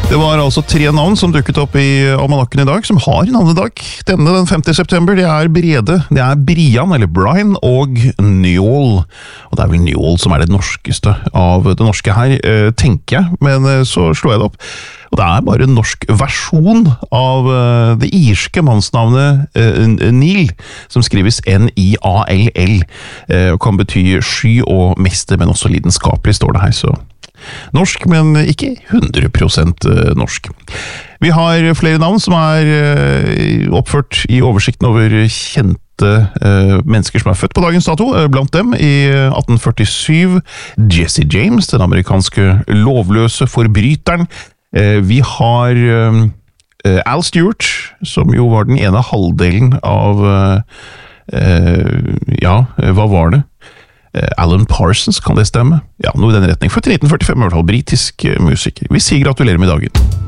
Det var altså 3 navn som dukket opp i almanakken i dag, som har navnedag. Denne den 5. september, det er Brede, det er Brian, eller Brian, og Njål. Og det er vel Njål som er det norskeste av det norske her, tenker jeg, men så slår jeg det opp. Og det er bare en norsk versjon av det irske mannsnavnet Neil, som skrives N-I-A-L-L, og kan bety sky og mester, men også lidenskapelig, står det her, så... Norsk, men ikke 100% norsk. Vi har flere navn som er oppført i oversikten over kjente mennesker som er født på dagens dato. Blant dem i 1847 Jesse James, den amerikanske lovløse forbryteren. Vi har Al Stewart, som jo var den ene halvdelen av hva var det? Alan Parsons, kan det stemme? Ja, noe i den retning. For 1945 i hvert fall, britisk musiker. Vi sier gratulerer med dagen.